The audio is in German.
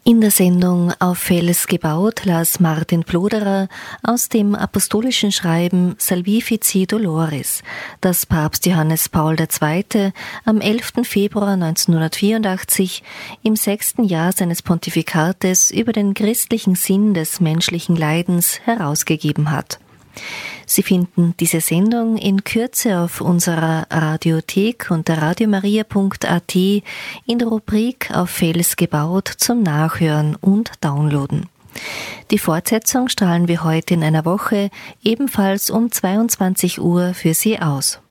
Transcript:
In der Sendung Auf Fels gebaut las Martin Ploderer aus dem apostolischen Schreiben Salvifici Doloris, das Papst Johannes Paul II. Am 11. Februar 1984 im 6. Jahr seines Pontifikates über den christlichen Sinn des menschlichen Leidens herausgegeben hat. Sie finden diese Sendung in Kürze auf unserer Radiothek unter radiomaria.at in der Rubrik Auf Fels gebaut zum Nachhören und Downloaden. Die Fortsetzung strahlen wir heute in einer Woche ebenfalls um 22 Uhr für Sie aus.